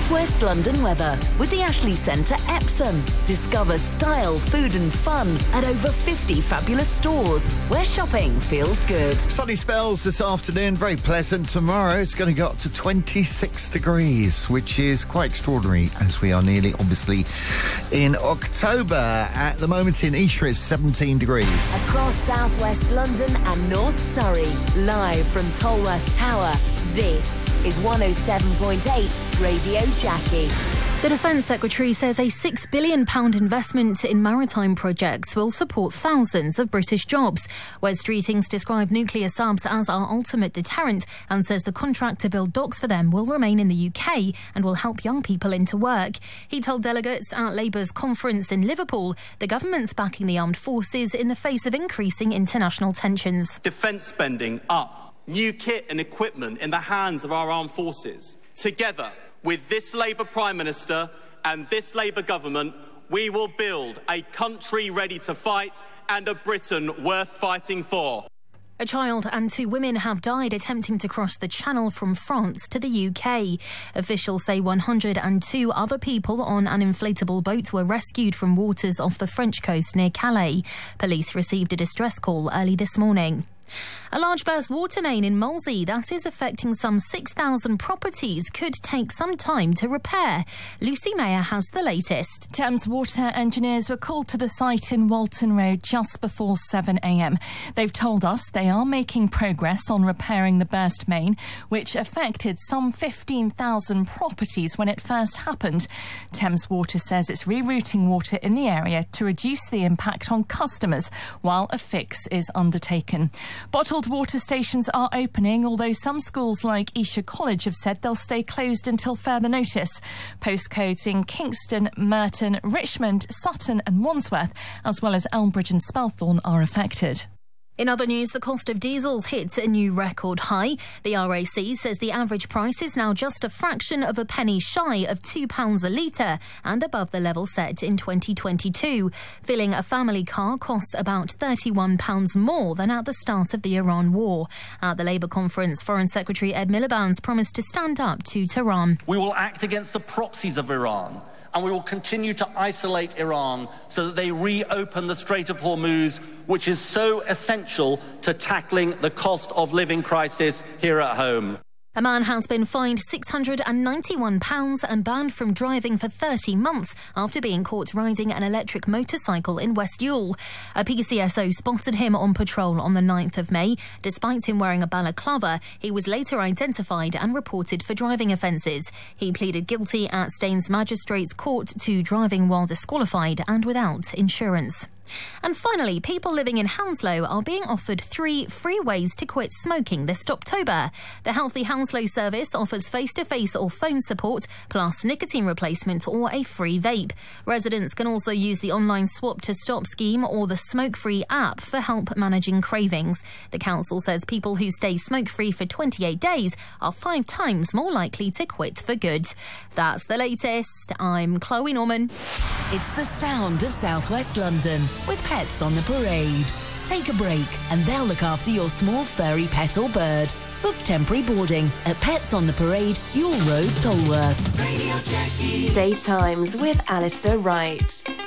West London weather with the Ashley Centre Epsom. Discover style, food and fun at over 50 fabulous stores where shopping feels good. Sunny spells this afternoon, very pleasant. Tomorrow it's going to go up to 26 degrees, which is quite extraordinary as we are nearly, obviously, in October. At the moment in Esher it's 17 degrees. Across southwest London and North Surrey, live from Tolworth Tower, this is 107.8 Radio Jackie. The Defence Secretary says a £6 billion investment in maritime projects will support thousands of British jobs. Wes Streetings described nuclear subs as our ultimate deterrent and says the contract to build docks for them will remain in the UK and will help young people into work. He told delegates at Labour's conference in Liverpool the government's backing the armed forces in the face of increasing international tensions. Defence spending up, new kit and equipment in the hands of our armed forces. Together with this Labour Prime Minister and this Labour government, we will build a country ready to fight and a Britain worth fighting for. A child and 2 women have died attempting to cross the Channel from France to the UK. Officials say 102 other people on an inflatable boat were rescued from waters off the French coast near Calais. Police received a distress call early this morning. A large burst water main in Molesey that is affecting some 6,000 properties could take some time to repair. Lucy Mayer has the latest. Thames Water engineers were called to the site in Walton Road just before 7 a.m. They've told us they are making progress on repairing the burst main, which affected some 15,000 properties when it first happened. Thames Water says it's rerouting water in the area to reduce the impact on customers while a fix is undertaken. Bottled water stations are opening, although some schools like Esher College have said they'll stay closed until further notice. Postcodes in Kingston, Merton, Richmond, Sutton and Wandsworth, as well as Elmbridge and Spelthorne, are affected. In other news, the cost of diesels hits a new record high. The RAC says the average price is now just a fraction of a penny shy of £2 a litre and above the level set in 2022. Filling a family car costs about £31 more than at the start of the Iran war. At the Labour conference, Foreign Secretary Ed Miliband's promised to stand up to Tehran. We will act against the proxies of Iran, and we will continue to isolate Iran so that they reopen the Strait of Hormuz, which is so essential to tackling the cost of living crisis here at home. A man has been fined £691 and banned from driving for 30 months after being caught riding an electric motorcycle in West Ewell. A PCSO spotted him on patrol on the 9th of May. Despite him wearing a balaclava, he was later identified and reported for driving offences. He pleaded guilty at Staines Magistrates Court to driving while disqualified and without insurance. And finally, people living in Hounslow are being offered 3 free ways to quit smoking this October. The Healthy Hounslow service offers face-to-face or phone support, plus nicotine replacement or a free vape. Residents can also use the online Swap to Stop scheme or the Smoke-Free app for help managing cravings. The council says people who stay smoke-free for 28 days are 5 times more likely to quit for good. That's the latest. I'm Chloe Norman. It's the sound of Southwest London with Pets on the Parade. Take a break and they'll look after your small furry pet or bird. Book temporary boarding at Pets on the Parade, Ewell Road, Tolworth. Radio Jackie. Daytimes with Alistair Wright.